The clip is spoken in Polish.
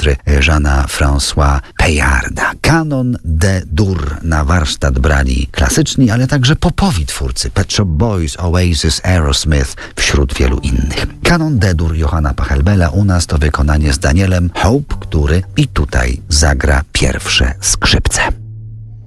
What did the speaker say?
orkiestry Jeana-François Paillarda. Canon D-dur na warsztat brali klasyczni, ale także popowi twórcy Pet Shop Boys, Oasis, Aerosmith, wśród wielu innych. Canon D-dur Johanna Pachelbela u nas to wykonanie z Danielem Hope, który i tutaj zagra pierwsze skrzypce.